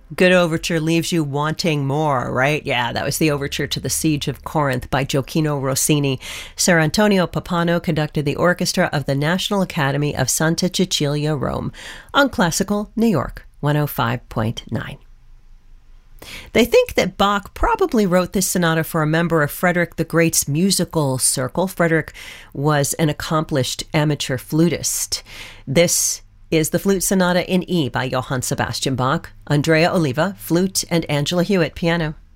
Good overture leaves you wanting more, right? Yeah, that was the overture to The Siege of Corinth by Gioacchino Rossini. Sir Antonio Pappano conducted the orchestra of the National Academy of Santa Cecilia, Rome, on Classical New York 105.9. They think that Bach probably wrote this sonata for a member of Frederick the Great's musical circle. Frederick was an accomplished amateur flutist. This is the Flute Sonata in E by Johann Sebastian Bach. Andrea Oliva, flute, and Angela Hewitt, piano.